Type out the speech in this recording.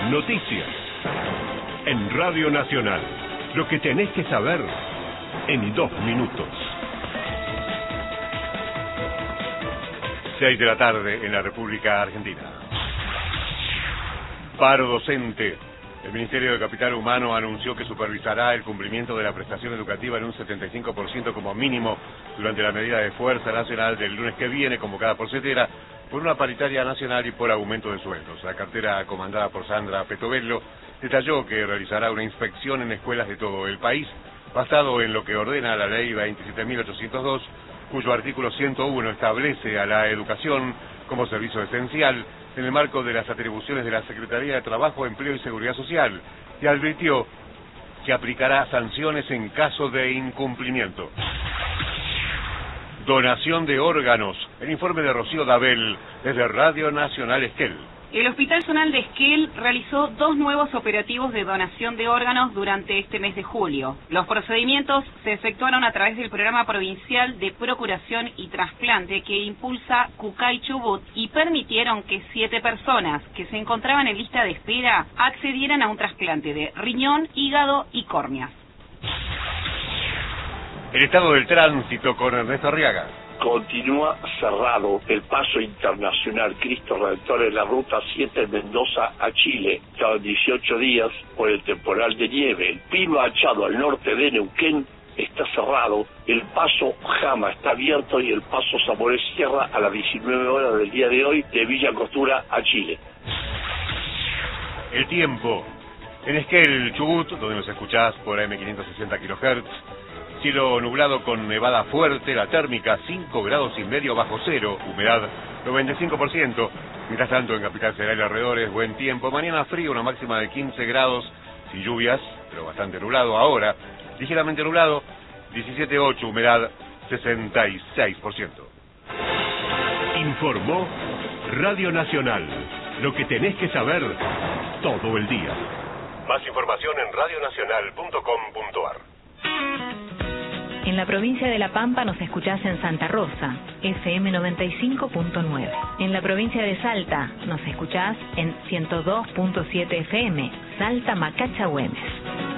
Noticias. En Radio Nacional. Lo que tenés que saber en 2 minutos. 6 de la tarde en la República Argentina. Paro docente. El Ministerio de Capital Humano anunció que supervisará el cumplimiento de la prestación educativa en un 75% como mínimo durante la medida de fuerza nacional del lunes que viene, convocada por CETERA, por una paritaria nacional y por aumento de sueldos. La cartera comandada por Sandra Petovelo detalló que realizará una inspección en escuelas de todo el país, basado en lo que ordena la Ley 27.802, cuyo artículo 101 establece a la educación como servicio esencial en el marco de las atribuciones de la Secretaría de Trabajo, Empleo y Seguridad Social, y advirtió que aplicará sanciones en caso de incumplimiento. Donación de órganos. El informe de Rocío Dabel desde Radio Nacional Esquel. El Hospital Zonal de Esquel realizó 2 nuevos operativos de donación de órganos durante este mes de julio. Los procedimientos se efectuaron a través del Programa Provincial de Procuración y Trasplante que impulsa Cucay Chubut y permitieron que 7 personas que se encontraban en lista de espera accedieran a un trasplante de riñón, hígado y córneas. El estado del tránsito con Ernesto Arriaga. Continúa cerrado el paso internacional Cristo Redentor en la ruta 7 de Mendoza a Chile, cada 18 días por el temporal de nieve. El Pino Achado al norte de Neuquén está cerrado, el paso Jama está abierto y el paso Zamores Sierra a las 19 horas del día de hoy de Villa Costura a Chile. El tiempo. En Esquel, Chubut, donde nos escuchás por AM560 kHz, cielo nublado con nevada fuerte, la térmica 5,5 grados bajo cero, humedad 95%. Mientras tanto, en Capital Federal y alrededores, buen tiempo. Mañana frío, una máxima de 15 grados, sin lluvias, pero bastante nublado. Ahora, ligeramente nublado, 17,8, humedad 66%. Informó Radio Nacional. Lo que tenés que saber todo el día. Más información en radionacional.com.ar. En la provincia de La Pampa nos escuchás en Santa Rosa, FM 95.9. En la provincia de Salta nos escuchás en 102.7 FM, Salta Macacha Güemes.